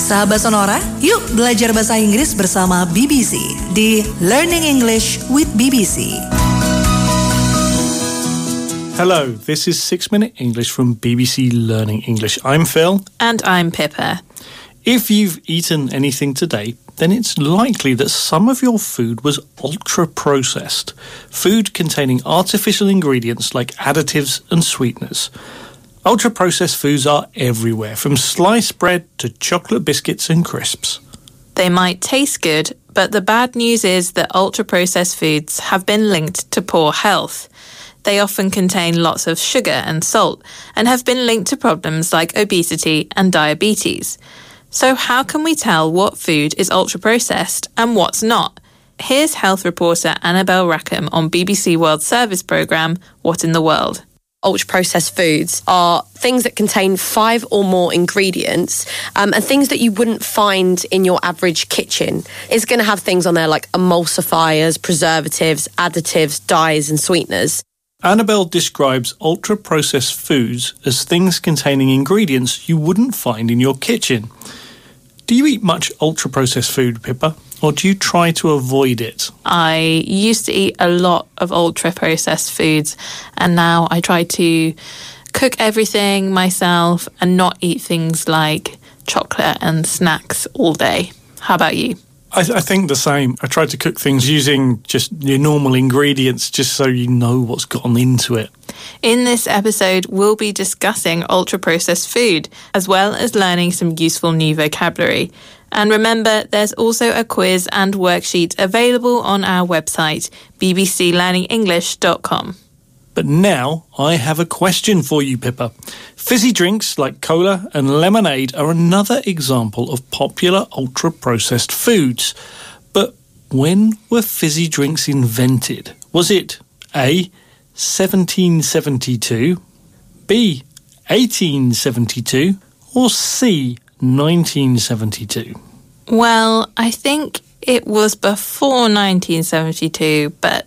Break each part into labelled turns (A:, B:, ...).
A: Sahabat Sonora, yuk belajar bahasa Inggris bersama BBC di Learning English with BBC.
B: Hello, this is 6 Minute English from BBC Learning English. I'm Phil.
C: And I'm Pippa.
B: If you've eaten anything today, then it's likely that some of your food was ultra-processed. Food containing artificial ingredients like additives and sweeteners. Ultra-processed foods are everywhere, from sliced bread to chocolate biscuits and crisps.
C: They might taste good, but the bad news is that ultra-processed foods have been linked to poor health. They often contain lots of sugar and salt and have been linked to problems like obesity and diabetes. So how can we tell what food is ultra-processed and what's not? Here's health reporter Annabelle Rackham on BBC World Service programme What in the World?
D: Ultra-processed foods are things that contain 5 or more ingredients and things that you wouldn't find in your average kitchen. It's going to have things on there like emulsifiers, preservatives, additives, dyes and sweeteners.
B: Annabelle describes ultra-processed foods as things containing ingredients you wouldn't find in your kitchen. Do you eat much ultra-processed food, Pippa, or do you try to avoid it?
C: I used to eat a lot of ultra-processed foods, and now I try to cook everything myself and not eat things like chocolate and snacks all day. How about you?
B: I think the same. I try to cook things using just your normal ingredients just so you know what's gone into it.
C: In this episode, we'll be discussing ultra-processed food, as well as learning some useful new vocabulary. And remember, there's also a quiz and worksheet available on our website, bbclearningenglish.com.
B: But now I have a question for you, Pippa. Fizzy drinks like cola and lemonade are another example of popular ultra-processed foods. But when were fizzy drinks invented? Was it A, 1772, B, 1872, or C, 1972?
C: Well, I think it was before 1972, but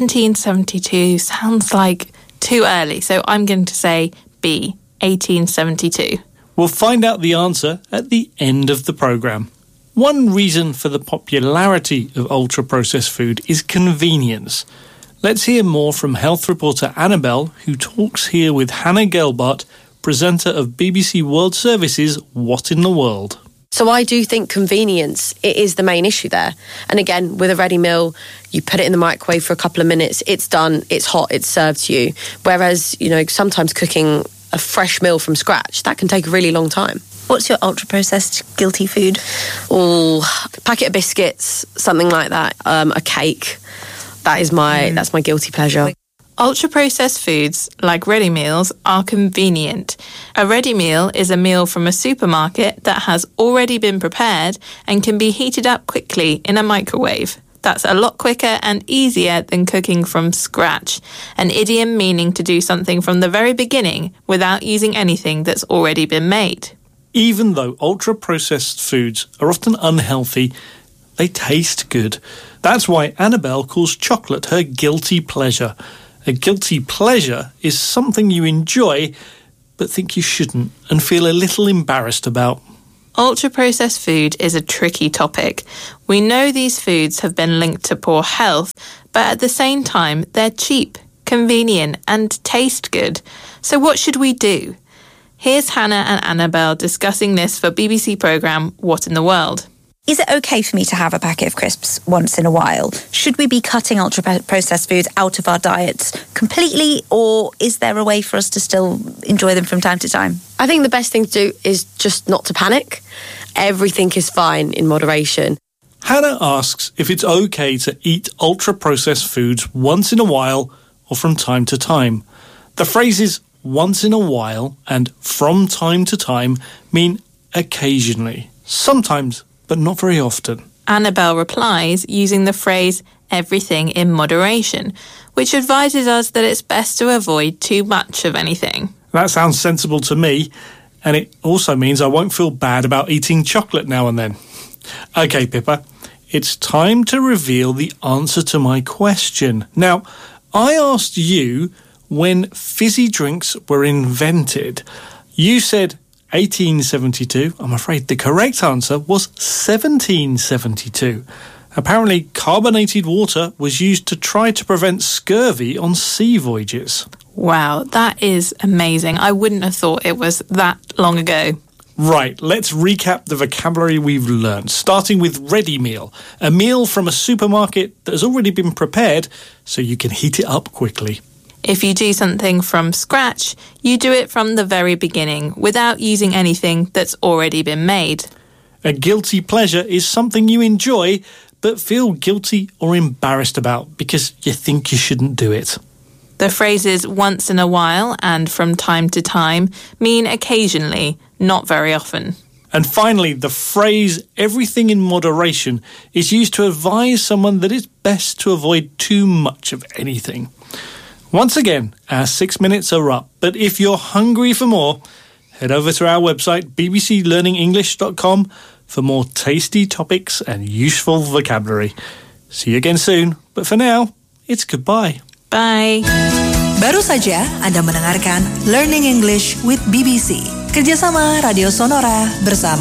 C: 1772 sounds like too early, so I'm going to say B, 1872.
B: We'll find out the answer at the end of the programme. One reason for the popularity of ultra-processed food is convenience. Let's hear more from health reporter Annabelle, who talks here with Hannah Gelbart, presenter of BBC World Service's What in the World?
D: So I do think convenience, it is the main issue there. And again, with a ready meal, you put it in the microwave for a couple of minutes, it's done, it's hot, it's served to you. Whereas, sometimes cooking a fresh meal from scratch, that can take a really long time.
E: What's your ultra-processed guilty food?
D: Oh, a packet of biscuits, something like that, a cake. That's my guilty pleasure.
C: Ultra-processed foods, like ready meals, are convenient. A ready meal is a meal from a supermarket that has already been prepared and can be heated up quickly in a microwave. That's a lot quicker and easier than cooking from scratch, an idiom meaning to do something from the very beginning without using anything that's already been made.
B: Even though ultra-processed foods are often unhealthy, they taste good. That's why Annabelle calls chocolate her guilty pleasure. A guilty pleasure is something you enjoy but think you shouldn't and feel a little embarrassed about.
C: Ultra-processed food is a tricky topic. We know these foods have been linked to poor health, but at the same time, they're cheap, convenient, and taste good. So what should we do? Here's Hannah and Annabelle discussing this for BBC programme What in the World?
E: Is it okay for me to have a packet of crisps once in a while? Should we be cutting ultra-processed foods out of our diets completely, or is there a way for us to still enjoy them from time to time?
D: I think the best thing to do is just not to panic. Everything is fine in moderation.
B: Hannah asks if it's okay to eat ultra-processed foods once in a while or from time to time. The phrases once in a while and from time to time mean occasionally, sometimes, but not very often.
C: Annabelle replies using the phrase everything in moderation, which advises us that it's best to avoid too much of anything.
B: That sounds sensible to me, and it also means I won't feel bad about eating chocolate now and then. Okay, Pippa, it's time to reveal the answer to my question. Now, I asked you when fizzy drinks were invented. You said 1872, I'm afraid the correct answer was 1772. Apparently, carbonated water was used to try to prevent scurvy on sea voyages.
C: Wow, that is amazing. I wouldn't have thought it was that long ago.
B: Right, let's recap the vocabulary we've learned, starting with ready meal, a meal from a supermarket that has already been prepared so you can heat it up quickly.
C: If you do something from scratch, you do it from the very beginning without using anything that's already been made.
B: A guilty pleasure is something you enjoy but feel guilty or embarrassed about because you think you shouldn't do it.
C: The phrases once in a while and from time to time mean occasionally, not very often.
B: And finally, the phrase everything in moderation is used to advise someone that it's best to avoid too much of anything. Once again, our 6 minutes are up, but if you're hungry for more, head over to our website bbclearningenglish.com for more tasty topics and useful vocabulary. See you again soon, but for now, it's goodbye.
C: Bye.
A: Baru saja Anda mendengarkan Learning English with BBC, kerjasama Radio Sonora bersama